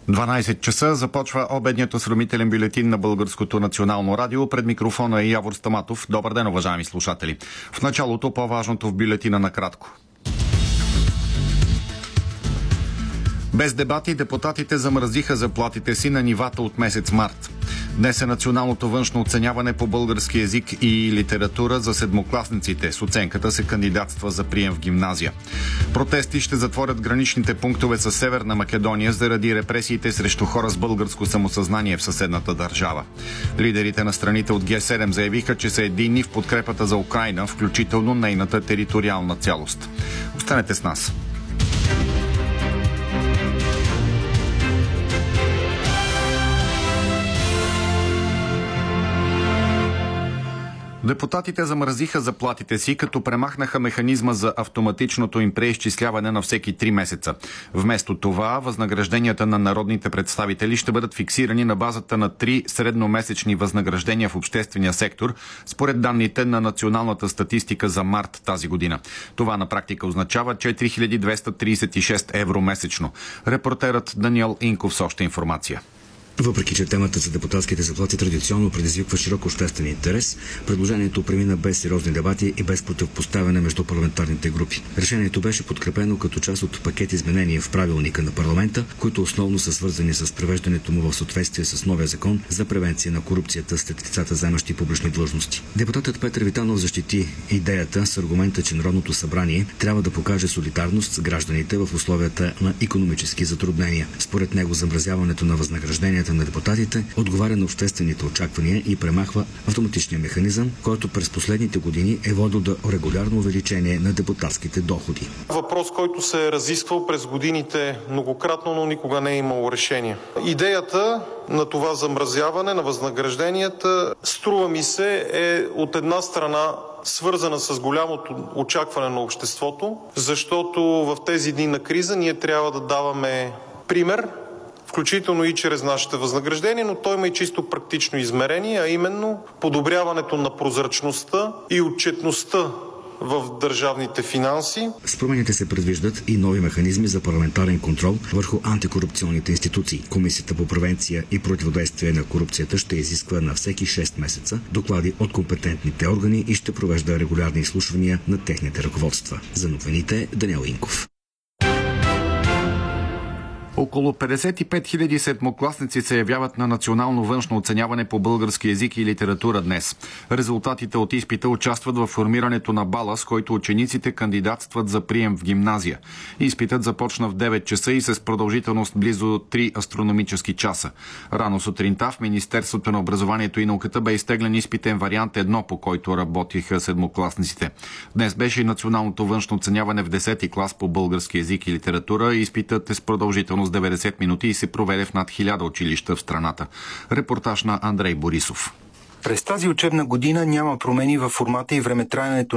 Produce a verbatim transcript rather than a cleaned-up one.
дванайсет часа започва обедният осведомителен бюлетин на Българското национално радио. Пред микрофона е Явор Стаматов. Добър ден, уважаеми слушатели. В началото по-важното в бюлетина накратко. Без дебати депутатите замразиха заплатите си на нивата от месец март. Днес е националното външно оценяване по български език и литература за седмокласниците. С оценката се кандидатства за прием в гимназия. Протести ще затворят граничните пунктове с Северна Македония заради репресиите срещу хора с българско самосъзнание в съседната държава. Лидерите на страните от Ге седем заявиха, че са единни в подкрепата за Украйна, включително нейната териториална цялост. Останете с нас. Депутатите замразиха заплатите си, като премахнаха механизма за автоматичното им преизчисляване на всеки три месеца. Вместо това, възнагражденията на народните представители ще бъдат фиксирани на базата на три средномесечни възнаграждения в обществения сектор, според данните на националната статистика за март тази година. Това на практика означава четири хиляди двеста тридесет и шест евро месечно. Репортерът Даниел Инков с още информация. Въпреки че темата за депутатските заплати традиционно предизвиква широк обществен интерес, предложението премина без сериозни дебати и без противопоставяне между парламентарните групи. Решението беше подкрепено като част от пакет изменения в правилника на парламента, които основно са свързани с привеждането му в съответствие с новия закон за превенция на корупцията сред лицата, заемащи публични длъжности. Депутатът Петър Витанов защити идеята с аргумента, че Народното събрание трябва да покаже солидарност с гражданите в условията на икономически затруднения. Според него замразяването на възнагражденията на депутатите отговаря на обществените очаквания и премахва автоматичния механизъм, който през последните години е водил до регулярно увеличение на депутатските доходи. Въпрос, който се е разисквал през годините многократно, но никога не е имало решение. Идеята на това замразяване на възнагражденията, струва ми се, е от една страна свързана с голямото очакване на обществото, защото в тези дни на криза ние трябва да даваме пример, включително и чрез нашите възнаграждения, но той има и чисто практично измерение, а именно подобряването на прозрачността и отчетността в държавните финанси. С промените се предвиждат и нови механизми за парламентарен контрол върху антикорупционните институции. Комисията по превенция и противодействие на корупцията ще изисква на всеки шест месеца доклади от компетентните органи и ще провежда регулярни изслушвания на техните ръководства. За новините Даниел Инков. Около петдесет и пет хиляди седмокласници се явяват на национално външно оценяване по български език и литература днес. Резултатите от изпита участват в формирането на бала, с който учениците кандидатстват за прием в гимназия. Изпитът започна в девет часа и с продължителност близо три астрономически часа. Рано сутринта в Министерството на образованието и науката бе изтеглен изпитен вариант едно, по който работиха седмокласниците. Днес беше и националното външно оценяване в десети клас по български език и литература. Изпитът е с продължителност деветдесет минути и се проведе в над хиляда училища в страната. Репортаж на Андрей Борисов. През тази учебна година няма промени във формата и времетраенето